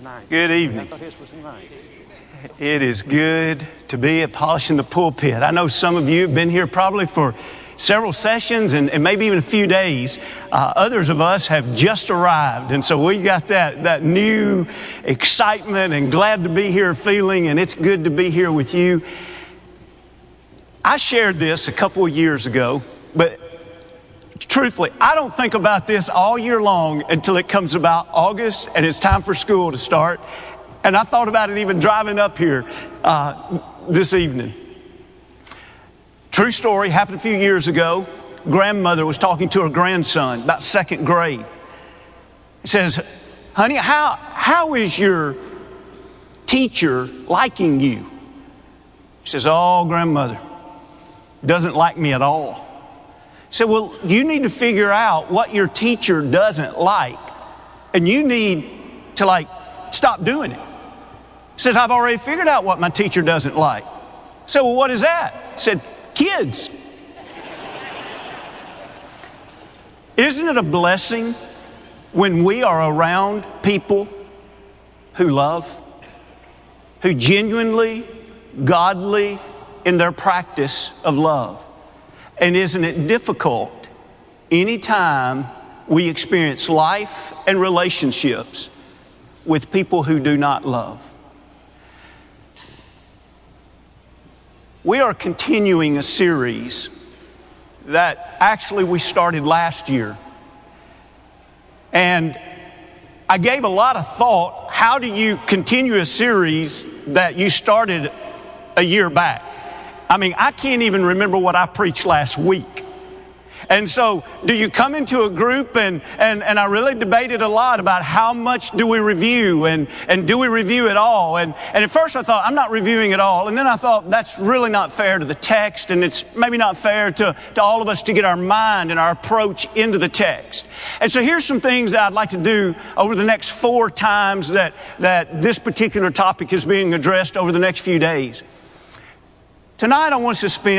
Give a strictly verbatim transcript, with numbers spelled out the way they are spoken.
Good evening. It is good to be at Polishing the Pulpit. I know some of you have been here probably for several sessions and, and maybe even a few days. Uh, others of us have just arrived, and so we got that, that new excitement and glad to be here feeling, and it's good to be here with you. I shared this a couple of years ago, but truthfully, I don't think about this all year long until it comes about August and it's time for school to start. And I thought about it even driving up here uh, this evening. True story, happened a few years ago. Grandmother was talking to her grandson, about second grade. He says, honey, how, how is your teacher liking you? She says, oh, grandmother, doesn't like me at all. He said, well, you need to figure out what your teacher doesn't like, and you need to, like, stop doing it. He says, I've already figured out what my teacher doesn't like. I said, well, what is that? He said, kids. Isn't it a blessing when we are around people who love, who genuinely, godly in their practice of love? And isn't it difficult anytime we experience life and relationships with people who do not love? We are continuing a series that actually we started last year. And I gave a lot of thought, how do you continue a series that you started a year back? I mean, I can't even remember what I preached last week. And so, do you come into a group and, and, and I really debated a lot about how much do we review and, and do we review it all? And, and at first I thought, I'm not reviewing it all. And then I thought, that's really not fair to the text, and it's maybe not fair to, to all of us to get our mind and our approach into the text. And so here's some things that I'd like to do over the next four times that, that this particular topic is being addressed over the next few days. Tonight I want us to spend